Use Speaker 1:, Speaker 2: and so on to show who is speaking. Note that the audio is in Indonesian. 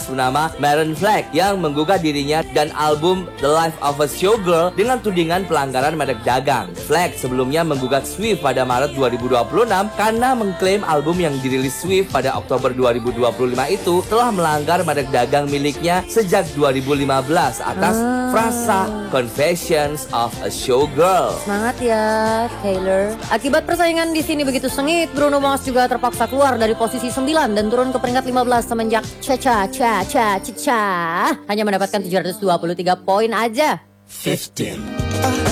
Speaker 1: bernama Maroon Flag yang menggugah dirinya dan album The Life of a Showgirl dengan tudingan pelanggaran merek dagang. Flag sebelumnya menggugat Swift pada Maret 2026 karena mengklaim album yang dirilis Swift pada Oktober 2025 itu telah melanggar merek dagang miliknya sejak 2015 atas frasa Confessions of a Showgirl.
Speaker 2: Semangat ya, Taylor. Akibat persaingan di sini begitu sengit, Bruno Mars juga terpaksa keluar dari posisi 9 dan turun ke peringkat 15 semenjak Cha hanya mendapatkan 723 poin aja.
Speaker 3: 15.